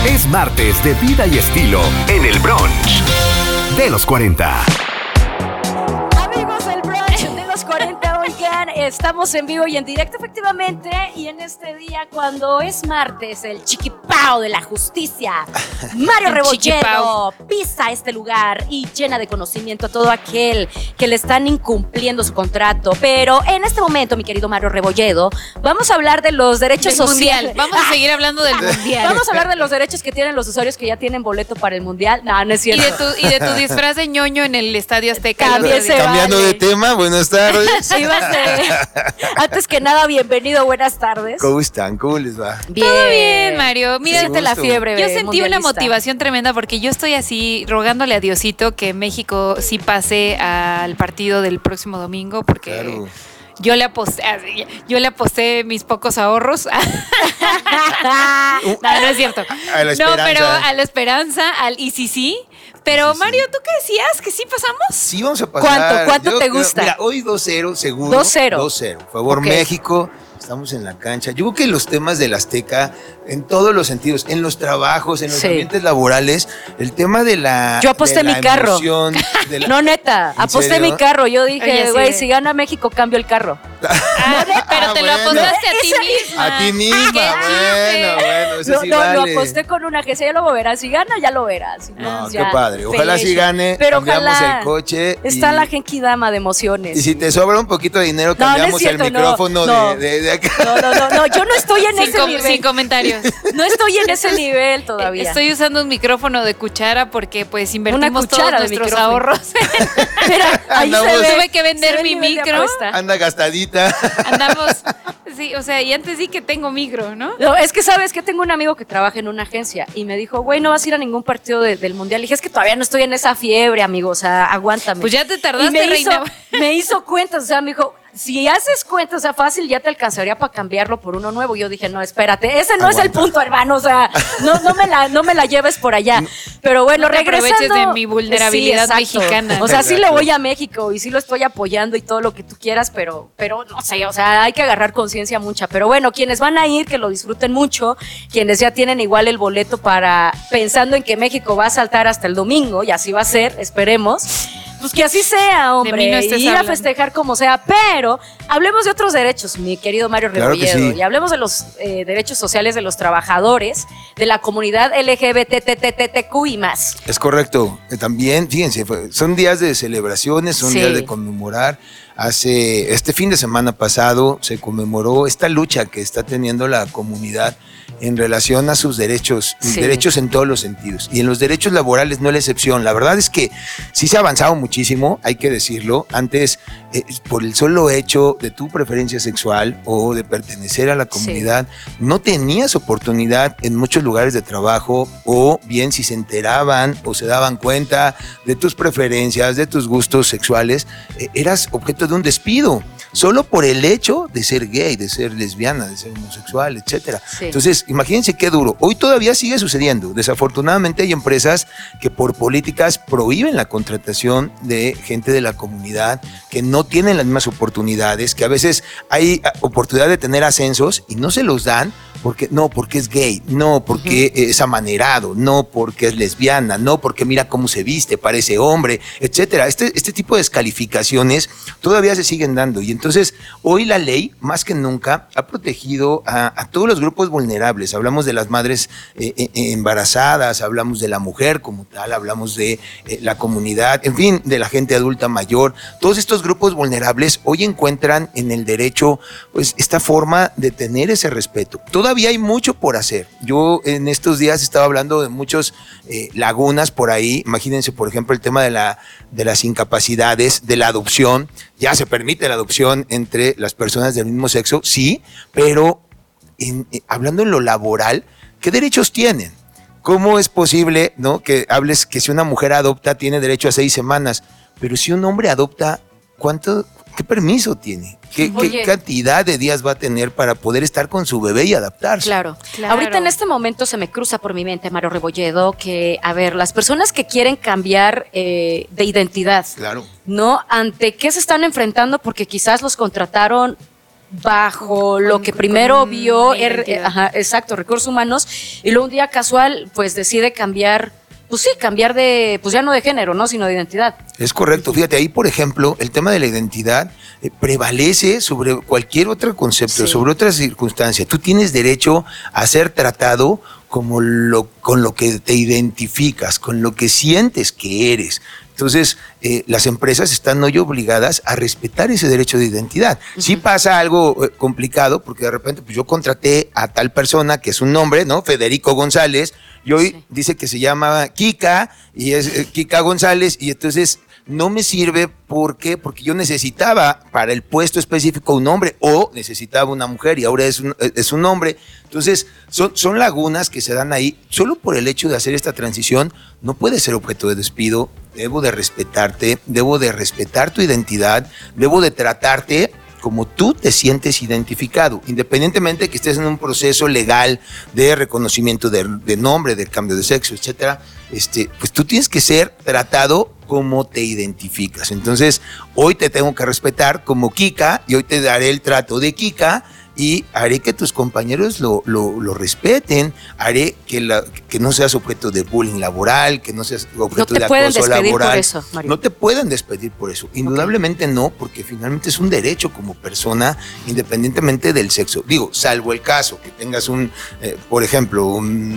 Es martes de vida y estilo en el brunch de los 40. Amigos del brunch de los 40, oigan, estamos en vivo y en directo efectivamente, y en este día cuando es martes, el chiquipao de la justicia, Mario Rebolledo, pisa este lugar y llena de conocimiento a todo aquel que le están incumpliendo su contrato. Pero en este momento, mi querido Mario Rebolledo, vamos a hablar de los derechos sociales. Vamos a seguir hablando del mundial. Vamos a hablar de los derechos que tienen los usuarios que ya tienen boleto para el mundial. No, no es cierto. Y de tu disfraz de ñoño en el Estadio Azteca. Cambiando de tema, buenas tardes. Antes que nada, bienvenido, buenas tardes. ¿Cómo están? ¿Cómo les va? Bien. Todo bien, Mario. Mírate la fiebre. Yo sentí una motivación tremenda porque yo estoy así rogándole a Diosito que México sí pase al partido del próximo domingo porque... Claro. Yo le aposté mis pocos ahorros. No es cierto. A la esperanza. No, pero a la esperanza, y sí. Pero Sí. Mario, ¿tú qué decías? ¿Que sí pasamos? Sí, vamos a pasar. ¿Cuánto te gusta? Mira, hoy 2-0, seguro. 2-0. 2-0. Por favor, Okay. México. Estamos en la cancha. Yo creo que los temas del Azteca, en todos los sentidos, en los trabajos, en los ambientes laborales, el tema de la. Yo aposté mi carro. No, neta, aposté serio? mi carro. Yo dije, Oye, güey, sí. si gana México, cambio el carro. Pero te lo apostaste a ti misma. A ti misma, bueno, eso sí No, vale. lo aposté con una agencia, ya lo verás. Si gana, ya lo verás. Si No, ya, qué padre. Ojalá sí fecho. gane, Pero cambiamos ojalá. el coche. Está la genkidama de emociones. Y si te sobra un poquito de dinero, No, no es cambiamos cierto, el micrófono no. de acá. No, yo no estoy en ese Sin nivel. comentarios. No estoy en ese nivel todavía. Estoy usando un micrófono de cuchara porque pues invertimos todos cuchara de nuestros micrófono. ahorros. Mira, ahí Andamos- se ve. Tuve que vender se ve mi el nivel de micro. apuesta. Anda gastadita. Andamos, sí, o sea, y antes sí que tengo micro, ¿no? No, es que sabes que tengo un amigo que trabaja en una agencia y me dijo, güey, no vas a ir a ningún partido del mundial. Le dije, es que todavía no estoy en esa fiebre, amigo, o sea, aguántame. Pues ya te Y tardaste, reina. me hizo cuentas, o sea, me dijo, si haces cuentas, o sea, fácil, ya te alcanzaría para cambiarlo por uno nuevo. Y yo dije, no, espérate, ese no es el punto, hermano, o sea, no me la lleves por allá. Pero bueno, No te aproveches regresando. de mi vulnerabilidad Sí, exacto. mexicana. O sea, sí le voy a México y sí lo estoy apoyando y todo lo que tú quieras, pero no sé, o sea, hay que agarrar conciencia mucha. Pero bueno, quienes van a ir, que lo disfruten mucho, quienes ya tienen igual el boleto para, pensando en que México va a saltar hasta el domingo, y así va a ser, esperemos. Pues que así sea, hombre, De mí no estés ir a hablando. festejar como sea, pero hablemos de otros derechos, mi querido Mario Claro que Rebolledo, sí. y hablemos de los derechos sociales de los trabajadores, de la comunidad LGBTTTQ y más. Es correcto. También, fíjense, son días de celebraciones, son Sí. días de conmemorar. Este fin de semana pasado se conmemoró esta lucha que está teniendo la comunidad en relación a sus derechos, Sí. derechos en todos los sentidos. Y en los derechos laborales no es la excepción. La verdad es que sí se ha avanzado muchísimo, hay que decirlo. Antes, por el solo hecho de tu preferencia sexual o de pertenecer a la comunidad, no tenías oportunidad en muchos lugares de trabajo, o bien si se enteraban o se daban cuenta de tus preferencias, de tus gustos sexuales, eras objeto de un despido, solo por el hecho de ser gay, de ser lesbiana, de ser homosexual, etcétera. Sí. Entonces, imagínense qué duro. Hoy todavía sigue sucediendo. Desafortunadamente hay empresas que por políticas prohíben la contratación de gente de la comunidad, que no tienen las mismas oportunidades, que a veces hay oportunidad de tener ascensos y no se los dan porque es gay, no porque es amanerado, no porque es lesbiana, no porque mira cómo se viste, parece hombre, etcétera. Este tipo de descalificaciones todavía se siguen dando, y entonces hoy la ley más que nunca ha protegido a todos los grupos vulnerables. Hablamos de las madres embarazadas, hablamos de la mujer como tal, hablamos de la comunidad, en fin, de la gente adulta mayor. Todos estos grupos vulnerables hoy encuentran en el derecho pues esta forma de tener ese respeto. Todavía hay mucho por hacer. Yo en estos días estaba hablando de muchos lagunas por ahí. Imagínense, por ejemplo, el tema de las incapacidades, de la adopción. Ya se permite la adopción entre las personas del mismo sexo, sí, pero hablando en lo laboral, ¿qué derechos tienen? ¿Cómo es posible, no, que hables que si una mujer adopta tiene derecho a 6 semanas, pero si un hombre adopta, ¿qué permiso tiene? ¿Qué cantidad de días va a tener para poder estar con su bebé y adaptarse? Claro. Ahorita en este momento se me cruza por mi mente, Mario Rebolledo, que, a ver, las personas que quieren cambiar de identidad, Claro. ¿no? ¿Ante qué se están enfrentando? Porque quizás los contrataron bajo lo que primero vio, identidad. exacto, recursos humanos, y luego un día casual, pues decide cambiar, pues sí, cambiar de, pues ya no de género, ¿no? Sino de identidad. Es correcto. Fíjate, ahí, por ejemplo, el tema de la identidad prevalece sobre cualquier otro concepto, Sí. sobre otra circunstancia. Tú tienes derecho a ser tratado como con lo que te identificas, con lo que sientes que eres. Entonces, las empresas están hoy obligadas a respetar ese derecho de identidad. Sí pasa algo complicado, porque de repente pues yo contraté a tal persona que es un nombre, ¿no? Federico González, y hoy dice que se llama Kika, y es Kika González, y entonces no me sirve. ¿Por qué? Porque yo necesitaba para el puesto específico un hombre, o necesitaba una mujer y ahora es un hombre. Entonces, son lagunas que se dan ahí. Solo por el hecho de hacer esta transición, no puedes ser objeto de despido. Debo de respetarte, debo de respetar tu identidad, debo de tratarte como tú te sientes identificado, independientemente de que estés en un proceso legal de reconocimiento de nombre, de cambio de sexo, etcétera. Pues tú tienes que ser tratado como te identificas. Entonces, hoy te tengo que respetar como Kika, y hoy te daré el trato de Kika, y haré que tus compañeros lo respeten, haré que no seas objeto de bullying laboral, que no seas objeto de acoso laboral. No te pueden despedir por eso, Mario. No te pueden despedir por eso. Indudablemente no, porque finalmente es un derecho como persona, independientemente del sexo. Digo, salvo el caso que tengas por ejemplo,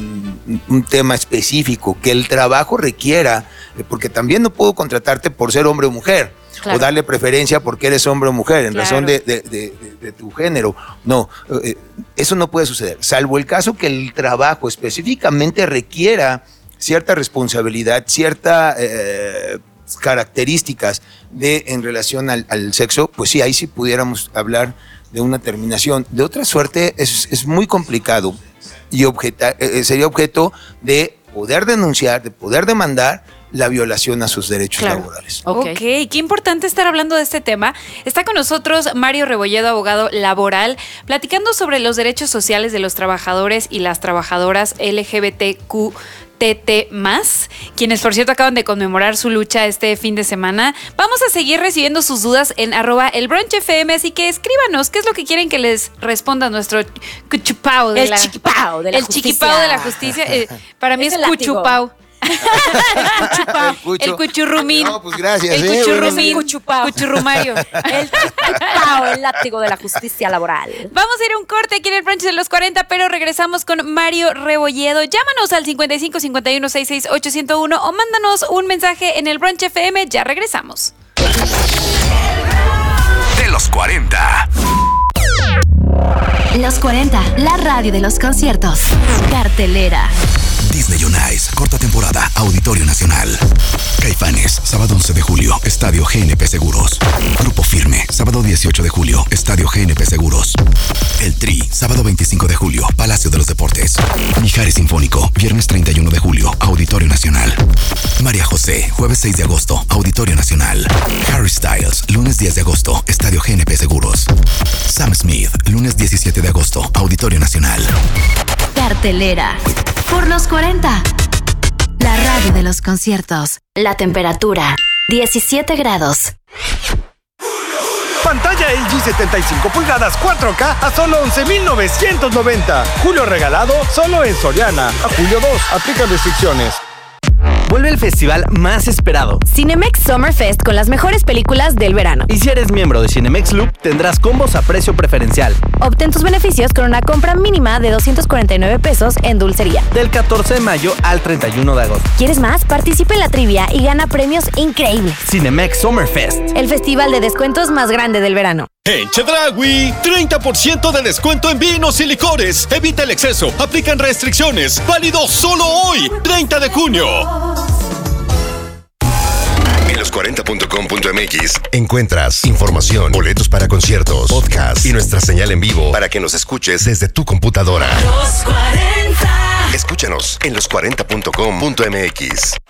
un tema específico que el trabajo requiera, porque también no puedo contratarte por ser hombre o mujer. Claro. O darle preferencia porque eres hombre o mujer en razón de tu género. No, eso no puede suceder, salvo el caso que el trabajo específicamente requiera cierta responsabilidad, ciertas características en relación al sexo. Pues sí, ahí sí pudiéramos hablar de una terminación. De otra suerte es muy complicado y sería objeto de poder denunciar, de poder demandar la violación a sus derechos laborales. Ok, qué importante estar hablando de este tema. Está con nosotros Mario Rebolledo, abogado laboral, platicando sobre los derechos sociales de los trabajadores y las trabajadoras LGBTQ+, quienes por cierto acaban de conmemorar su lucha este fin de semana. Vamos a seguir recibiendo sus dudas en @elbrunchfm, así que escríbanos qué es lo que quieren que les responda nuestro cuchupao de chiquipao de la justicia. El chiquipao de la justicia. Para mí es cuchupao. El cuchurrumín. No, pues gracias. El cuchurrumín. Cuchupao. Cuchurrumario. El látigo de la justicia laboral. Vamos a ir a un corte aquí en el brunch de los 40, pero regresamos con Mario Rebolledo. Llámanos al 55 51 66 801 o mándanos un mensaje en el Brunch FM. Ya regresamos. De los 40. Los 40, la radio de los conciertos. Cartelera. Disney on Ice, corta temporada, Auditorio Nacional. Caifanes, sábado 11 de julio, Estadio GNP Seguros. Grupo Firme, sábado 18 de julio, Estadio GNP Seguros. El Tri, sábado 25 de julio, Palacio de los Deportes. Mijares Sinfónico, viernes 31 de julio, Auditorio Nacional. María José, jueves 6 de agosto, Auditorio Nacional. Harry Styles, lunes 10 de agosto, Estadio GNP Seguros. Sam Smith, lunes 17 de agosto, Auditorio Nacional. Cartelera. Por los 40. La radio de los conciertos. La temperatura, 17 grados. Pantalla LG 75 pulgadas 4K a solo 11,990. Julio regalado solo en Soriana. A julio 2, aplican restricciones. Vuelve el festival más esperado. Cinemex Summer Fest con las mejores películas del verano. Y si eres miembro de Cinemex Loop, tendrás combos a precio preferencial. Obtén tus beneficios con una compra mínima de 249 pesos en dulcería. Del 14 de mayo al 31 de agosto. ¿Quieres más? Participa en la trivia y gana premios increíbles. Cinemex Summer Fest. El festival de descuentos más grande del verano. En Chedraui, 30% de descuento en vinos y licores. Evita el exceso. Aplican restricciones. Válido solo hoy, 30 de junio. En los40.com.mx encuentras información, boletos para conciertos, podcast y nuestra señal en vivo para que nos escuches desde tu computadora. Los 40. Escúchanos en los40.com.mx.